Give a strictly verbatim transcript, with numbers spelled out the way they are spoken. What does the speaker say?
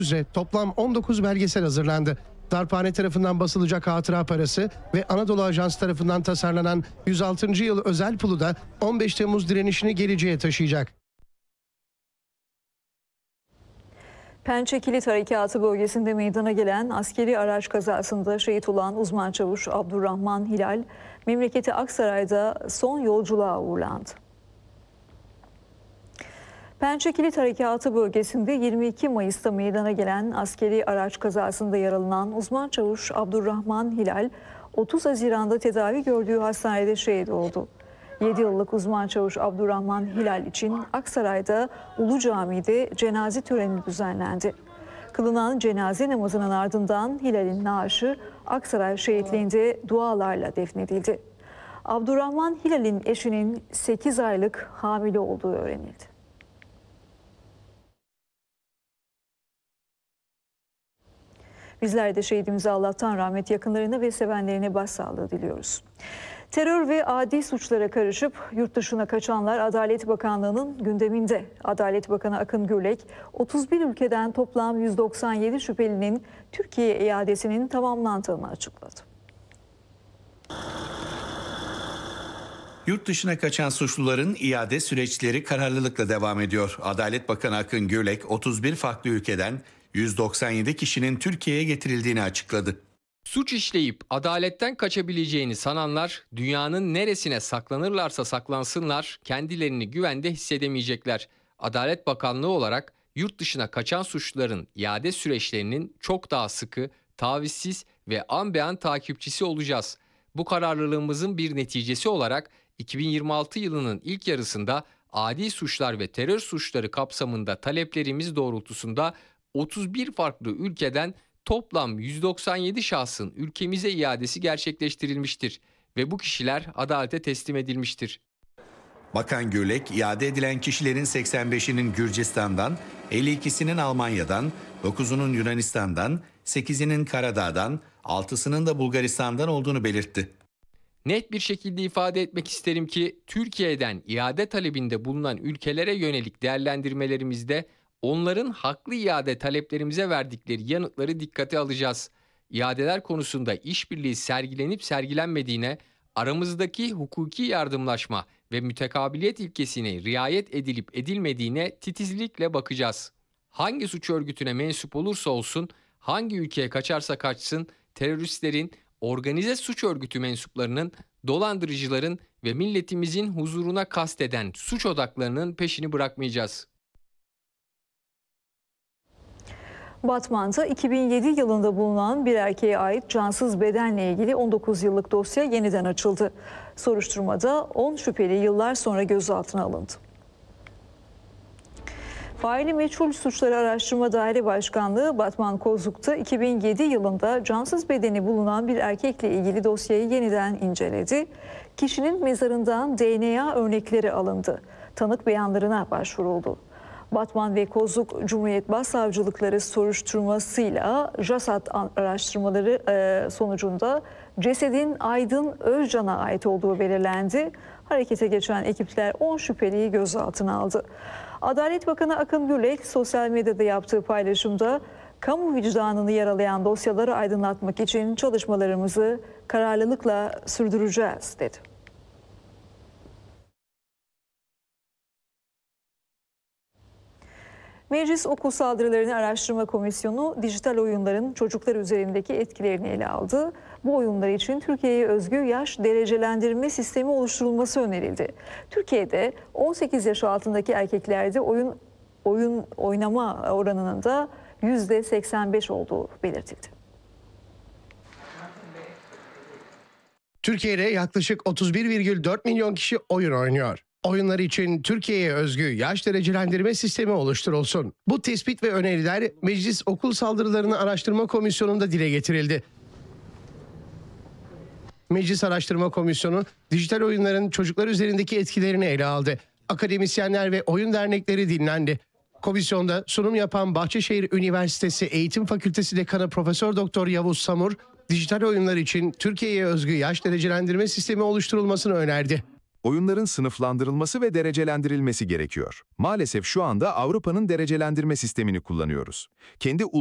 üzere toplam on dokuz belgesel hazırlandı. Darphane tarafından basılacak hatıra parası ve Anadolu Ajansı tarafından tasarlanan yüz altıncı yıl özel pulu da on beş Temmuz direnişini geleceğe taşıyacak. Pençe Kilit Harekatı bölgesinde meydana gelen askeri araç kazasında şehit olan uzman çavuş Abdurrahman Hilal, memleketi Aksaray'da son yolculuğa uğurlandı. Pençe Kilit Harekatı bölgesinde yirmi iki Mayıs'ta meydana gelen askeri araç kazasında yaralanan uzman çavuş Abdurrahman Hilal, otuz Haziran'da tedavi gördüğü hastanede şehit oldu. yedi yıllık uzman çavuş Abdurrahman Hilal için Aksaray'da Ulu Cami'de cenaze töreni düzenlendi. Kılınan cenaze namazının ardından Hilal'in naaşı Aksaray şehitliğinde dualarla defnedildi. Abdurrahman Hilal'in eşinin sekiz aylık hamile olduğu öğrenildi. Bizler de şehidimize Allah'tan rahmet, yakınlarına ve sevenlerine başsağlığı diliyoruz. Terör ve adi suçlara karışıp yurt dışına kaçanlar Adalet Bakanlığı'nın gündeminde. Adalet Bakanı Akın Gürlek, otuz bir ülkeden toplam yüz doksan yedi şüphelinin Türkiye iadesinin tamamlandığını açıkladı. Yurt dışına kaçan suçluların iade süreçleri kararlılıkla devam ediyor. Adalet Bakanı Akın Gürlek, otuz bir farklı ülkeden yüz doksan yedi kişinin Türkiye'ye getirildiğini açıkladı. Suç işleyip adaletten kaçabileceğini sananlar dünyanın neresine saklanırlarsa saklansınlar kendilerini güvende hissedemeyecekler. Adalet Bakanlığı olarak yurt dışına kaçan suçluların iade süreçlerinin çok daha sıkı, tavizsiz ve an be an takipçisi olacağız. Bu kararlılığımızın bir neticesi olarak iki bin yirmi altı yılının ilk yarısında adi suçlar ve terör suçları kapsamında taleplerimiz doğrultusunda otuz bir farklı ülkeden toplam yüz doksan yedi şahsın ülkemize iadesi gerçekleştirilmiştir ve bu kişiler adalete teslim edilmiştir. Bakan Gürlek, iade edilen kişilerin seksen beşinin Gürcistan'dan, elli ikisinin Almanya'dan, dokuzunun Yunanistan'dan, sekizinin Karadağ'dan, altısının da Bulgaristan'dan olduğunu belirtti. Net bir şekilde ifade etmek isterim ki Türkiye'den iade talebinde bulunan ülkelere yönelik değerlendirmelerimizde onların haklı iade taleplerimize verdikleri yanıtları dikkate alacağız. İadeler konusunda işbirliği sergilenip sergilenmediğine, aramızdaki hukuki yardımlaşma ve mütekabiliyet ilkesine riayet edilip edilmediğine titizlikle bakacağız. Hangi suç örgütüne mensup olursa olsun, hangi ülkeye kaçarsa kaçsın, teröristlerin, organize suç örgütü mensuplarının, dolandırıcıların ve milletimizin huzuruna kasteden suç odaklarının peşini bırakmayacağız. Batman'da iki bin yedi yılında bulunan bir erkeğe ait cansız bedenle ilgili on dokuz yıllık dosya yeniden açıldı. Soruşturmada on şüpheli yıllar sonra gözaltına alındı. Faili Meçhul Suçları Araştırma Daire Başkanlığı Batman Kozluk'ta iki bin yedi yılında cansız bedeni bulunan bir erkekle ilgili dosyayı yeniden inceledi. Kişinin mezarından D N A örnekleri alındı. Tanık beyanlarına başvuruldu. Batman ve Kozluk Cumhuriyet Başsavcılıkları soruşturmasıyla JASAT araştırmaları sonucunda cesedin Aydın Özcan'a ait olduğu belirlendi. Harekete geçen ekipler on şüpheliyi gözaltına aldı. Adalet Bakanı Akın Gürlek sosyal medyada yaptığı paylaşımda kamu vicdanını yaralayan dosyaları aydınlatmak için çalışmalarımızı kararlılıkla sürdüreceğiz dedi. Meclis Okul Saldırılarını Araştırma Komisyonu dijital oyunların çocuklar üzerindeki etkilerini ele aldı. Bu oyunlar için Türkiye'ye özgü yaş derecelendirme sistemi oluşturulması önerildi. Türkiye'de on sekiz yaş altındaki erkeklerde oyun oyun oynama oranının da yüzde seksen beş olduğu belirtildi. Türkiye'de yaklaşık otuz bir virgül dört milyon kişi oyun oynuyor. Oyunlar için Türkiye'ye özgü yaş derecelendirme sistemi oluşturulsun. Bu tespit ve öneriler Meclis Okul Saldırılarını Araştırma Komisyonu'nda dile getirildi. Meclis Araştırma Komisyonu dijital oyunların çocuklar üzerindeki etkilerini ele aldı. Akademisyenler ve oyun dernekleri dinlendi. Komisyonda sunum yapan Bahçeşehir Üniversitesi Eğitim Fakültesi Dekanı Profesör Doktor Yavuz Samur, dijital oyunlar için Türkiye'ye özgü yaş derecelendirme sistemi oluşturulmasını önerdi. Oyunların sınıflandırılması ve derecelendirilmesi gerekiyor. Maalesef şu anda Avrupa'nın derecelendirme sistemini kullanıyoruz. Kendi